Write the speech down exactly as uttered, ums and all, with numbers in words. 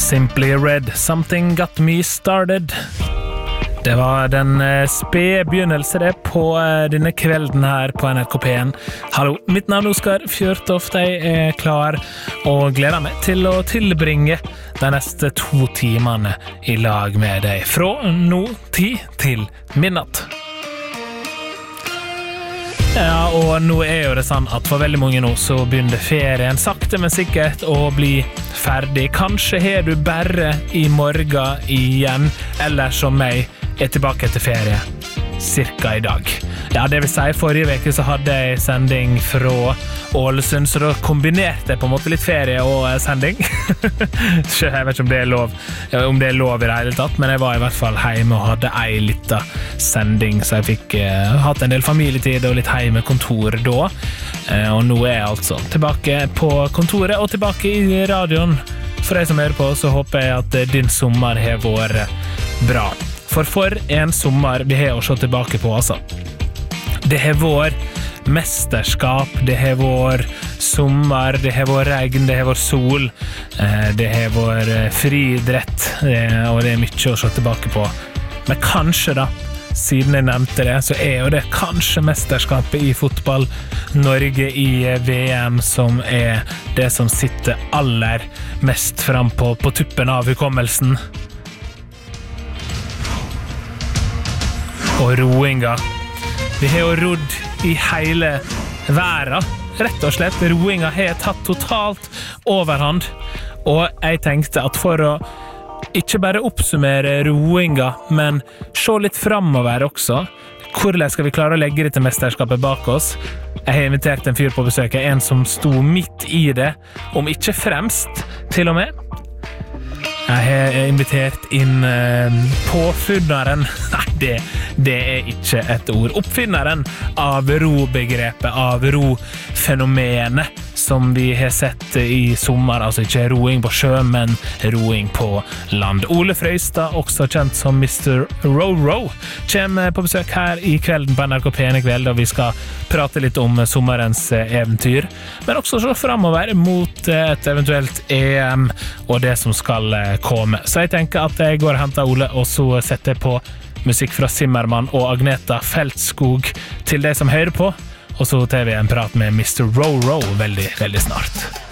Simply Red, Something Got Me Started. Det var den spede begynnelse det på denne kvelden her på N R K P en. Hallo, mitt navn er Oskar Fjørtoft, jeg er klar og gleder meg til å tilbringe de neste to timene i lag med deg fra nå ti til midnatt. Ja, og nå er jo det sånn at for veldig mange nå så begynner ferien sakte, men sikkert å bli ferdig. Kanskje har du bare i morgen igjen, eller som meg, er tilbake etter ferie, cirka i dag. Ja, det vil si, forrige veke så hadde jeg sending fra Ålesund, så da kombinerte jeg på en måte litt ferie og sending. Jeg vet ikke om det er lov, om det er lov i det hele tatt, men jeg var i hvert fall hjemme og hadde ei liten sending, så jeg fikk uh, hatt en del familietid og litt hjemmekontor da. Uh, og nå er jeg altså tilbake på kontoret og tilbake i radioen. For deg som hører på, så håper jeg at din sommer har vært bra. For for en sommer vi har å se tilbake på, altså. Det har vært mesterskap, det har vært sommer, det har vært regn, det har vært sol, det har vært friidrett, og det er mye å se tilbake på. Men kanskje da, siden jeg nevnte det, så er jo det kanskje mesterskapet i fotball Norge i V M som er det som sitter aller mest frem på, på tuppen av hukommelsen. Og roinga. Vi har jo rodd i hele verden, rett og slett. Roinga har tatt totalt overhånd, og jeg tenkte at for å ikke bare oppsummere roinga, men se litt fremover også, hvordan skal vi klare å legge det til mesterskapet bak oss? Jeg har invitert en fyr på besøk, en som sto midt i det, om ikke fremst, til og med. Jeg har invitert inn uh, påfunneren, nei, det, det er ikke et ord, oppfinneren av ro-begrepet, av ro-fenomenet, som vi har sett i sommer, altså ikke roing på sjø, men roing på land. Ole Frøystad, også kjent som mister Row-Row, kommer på besøk her i kvelden på N R K P en i kveld, og vi skal prate litt om sommerens eventyr, men også så fremover mot et eventuelt E M og det som skal komme. Så jeg tenker at jeg går og henter Ole, og så setter jeg på musikk fra Zimmermann og Agneta Feltskog til de som hører på, og så tar vi en prat med mister Row-Row veldig, veldig snart.